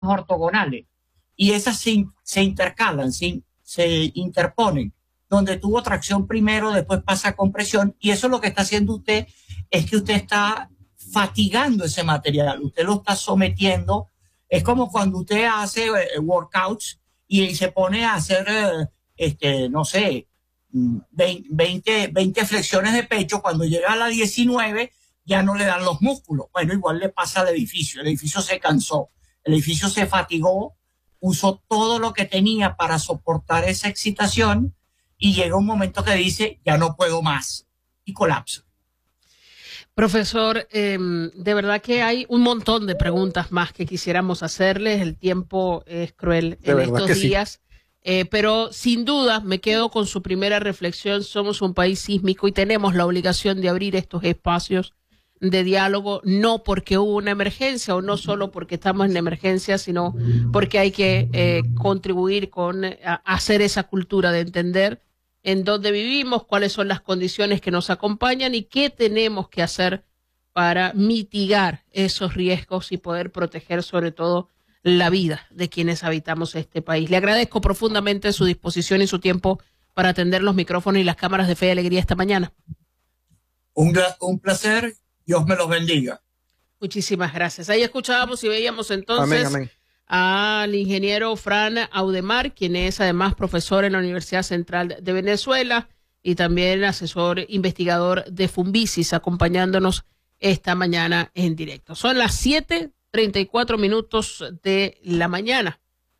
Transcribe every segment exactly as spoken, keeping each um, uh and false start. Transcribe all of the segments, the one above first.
ortogonales y esas se, se intercalan, se, se interponen. Donde tuvo tracción primero, después pasa a compresión, y eso lo que está haciendo usted es que usted está fatigando ese material, usted lo está sometiendo. Es como cuando usted hace eh, workouts y se pone a hacer, eh, este, no sé, veinte, veinte flexiones de pecho. Cuando llega a la diecinueve ya no le dan los músculos. Bueno, igual le pasa al edificio, el edificio se cansó, el edificio se fatigó, usó todo lo que tenía para soportar esa excitación, y llega un momento que dice, ya no puedo más, y colapsa. Profesor, eh, de verdad que hay un montón de preguntas más que quisiéramos hacerles. El tiempo es cruel en estos días, sí. eh, pero sin duda me quedo con su primera reflexión. Somos un país sísmico y tenemos la obligación de abrir estos espacios de diálogo, no porque hubo una emergencia o no solo porque estamos en emergencia, sino porque hay que eh, contribuir con a, a hacer esa cultura de entender en dónde vivimos, cuáles son las condiciones que nos acompañan y qué tenemos que hacer para mitigar esos riesgos y poder proteger sobre todo la vida de quienes habitamos este país. Le agradezco profundamente su disposición y su tiempo para atender los micrófonos y las cámaras de Fe y Alegría esta mañana. Un, un placer, Dios me los bendiga. Muchísimas gracias. Ahí escuchábamos y veíamos entonces amén, amén. al ingeniero Fran Audemar, quien es además profesor en la Universidad Central de Venezuela y también asesor investigador de Fumbisis, acompañándonos esta mañana en directo. Son las siete treinta y cuatro minutos de la mañana.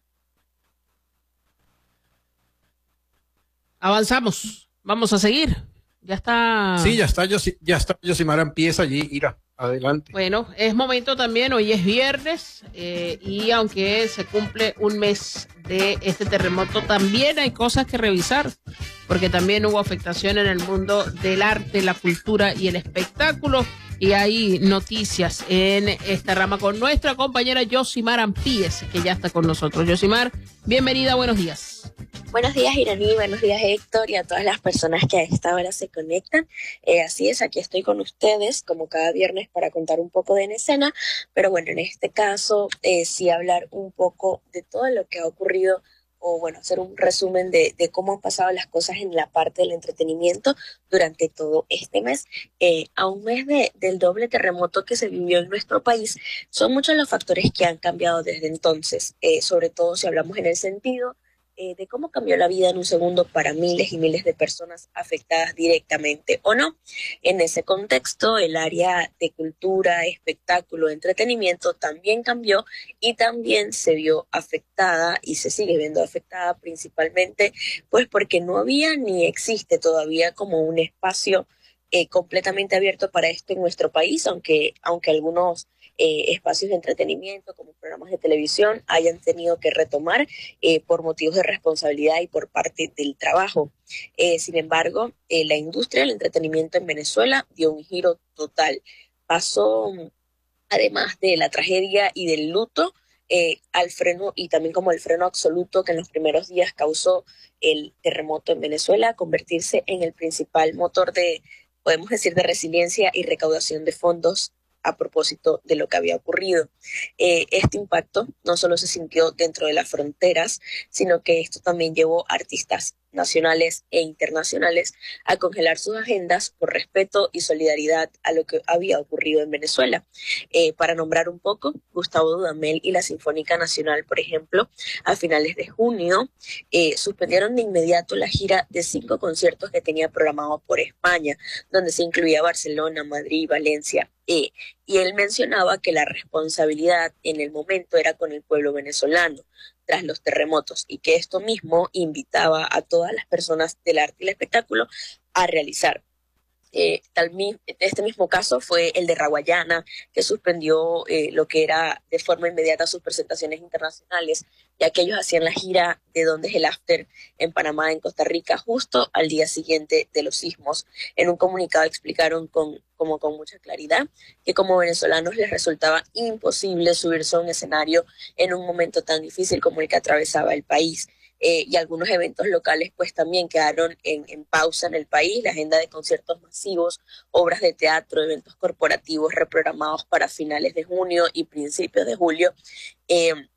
Avanzamos, vamos a seguir. Ya está. Sí, ya está, ya está, Yosimara empieza allí, irá. Adelante. Bueno, es momento también, hoy es viernes eh, y aunque se cumple un mes de este terremoto, también hay cosas que revisar, porque también hubo afectación en el mundo del arte, la cultura y el espectáculo, y hay noticias en esta rama con nuestra compañera Yosimar Ampíes, que ya está con nosotros. Yosimar, bienvenida, buenos días. Buenos días, Iraní, buenos días, Héctor, y a todas las personas que a esta hora se conectan. Eh, así es, aquí estoy con ustedes, como cada viernes, para contar un poco de En Escena, pero bueno, en este caso, eh, sí hablar un poco de todo lo que ha ocurrido, o bueno, hacer un resumen de, de cómo han pasado las cosas en la parte del entretenimiento durante todo este mes. Eh, a un mes de, del doble terremoto que se vivió en nuestro país, son muchos los factores que han cambiado desde entonces, eh, sobre todo si hablamos en el sentido Eh, de cómo cambió la vida en un segundo para miles y miles de personas afectadas directamente o no. En ese contexto, el área de cultura, espectáculo, entretenimiento también cambió y también se vio afectada y se sigue viendo afectada principalmente pues porque no había ni existe todavía como un espacio eh, completamente abierto para esto en nuestro país, aunque, aunque algunos Eh, espacios de entretenimiento como programas de televisión hayan tenido que retomar eh, por motivos de responsabilidad y por parte del trabajo. Eh, sin embargo, eh, la industria del entretenimiento en Venezuela dio un giro total. Pasó, además de la tragedia y del luto, eh, al freno y también como el freno absoluto que en los primeros días causó el terremoto en Venezuela, a convertirse en el principal motor de, podemos decir, de resiliencia y recaudación de fondos a propósito de lo que había ocurrido. Eh, este impacto no solo se sintió dentro de las fronteras, sino que esto también llevó a artistas nacionales e internacionales a congelar sus agendas por respeto y solidaridad a lo que había ocurrido en Venezuela. Eh, para nombrar un poco, Gustavo Dudamel y la Sinfónica Nacional, por ejemplo, a finales de junio, eh, suspendieron de inmediato la gira de cinco conciertos que tenía programado por España, donde se incluía Barcelona, Madrid, Valencia. Eh, y él mencionaba que la responsabilidad en el momento era con el pueblo venezolano tras los terremotos y que esto mismo invitaba a todas las personas del arte y el espectáculo a realizar. Eh, tal, este mismo caso fue el de Raguayana, que suspendió eh, lo que era de forma inmediata sus presentaciones internacionales, ya que ellos hacían la gira de Donde es el After en Panamá, en Costa Rica, justo al día siguiente de los sismos. En un comunicado explicaron con, como con mucha claridad que como venezolanos les resultaba imposible subirse a un escenario en un momento tan difícil como el que atravesaba el país. Eh, y algunos eventos locales pues también quedaron en, en pausa en el país. La agenda de conciertos masivos, obras de teatro, eventos corporativos reprogramados para finales de junio y principios de julio, eh,